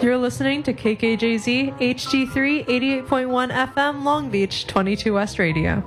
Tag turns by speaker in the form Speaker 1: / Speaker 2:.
Speaker 1: You're listening to KKJZ HD3 88.1 FM Long Beach 22 West Radio.